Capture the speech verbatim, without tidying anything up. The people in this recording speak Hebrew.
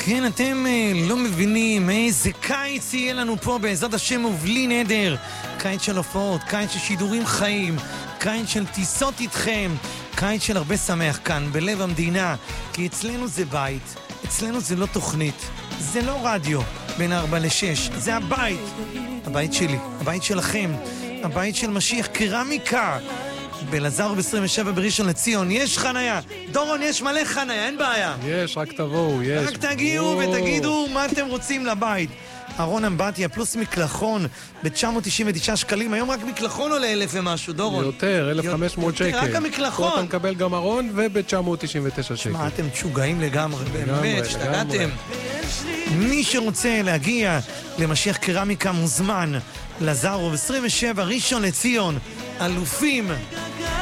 כן, אתם uh, לא מבינים איזה קיץ יהיה לנו פה בעזרת השם ובלי נדר. קיץ של הופעות, קיץ של שידורים חיים, קיץ של טיסות איתכם, קיץ של הרבה שמח כאן, בלב המדינה. כי אצלנו זה בית, אצלנו זה לא תוכנית, זה לא רדיו בין ארבע לשש, זה הבית. הבית שלי, הבית שלכם, הבית של משיח קרמיקה. בלזר ב-עשרים ושבע בראשון לציון יש חניה. דורון, יש מלא חניה, אין בעיה. יש, רק תבואו, יש. רק תגיעו ותגידו מה אתם רוצים לבית. ארון אמבטיה פלוס מקלחון ב-תשע מאות תשעים ותשעה שקלים. היום רק מקלחון עולה אלף ומשהו, דורון. יותר, אלף וחמש מאות שקל. רק המקלחון. פה אתה מקבל גם ארון וב-תשע מאות תשעים ותשע שקל. מה, אתם תשוגעים לגמרי, באמת, שתגעתם. מי שרוצה להגיע למשיח קרמיקה מוזמן. לזר ב-עשרים ושבע ראשון לציון. אלופים.